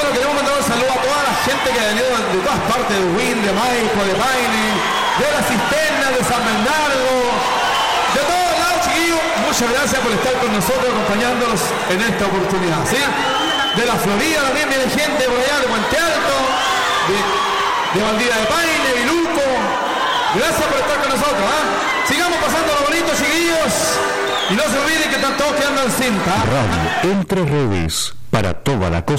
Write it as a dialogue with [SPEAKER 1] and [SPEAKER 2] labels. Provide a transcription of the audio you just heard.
[SPEAKER 1] Bueno, queremos mandar un saludo a toda la gente que ha venido de todas partes, de Win, de Maipo, de Paine, de la Cisterna, de San Bernardo, de todos lados, chiquillos. Muchas gracias por estar con nosotros, acompañándonos en esta oportunidad, ¿sí? De la Florida también viene gente por allá, de Puente Alto, de Valdivia de Paine, Viluco. Gracias por estar con nosotros, ¿eh? Sigamos pasando lo bonito, chiquillos. Y no se olviden que están todos quedando en cinta.
[SPEAKER 2] Radio Entre Redes, para toda la costa.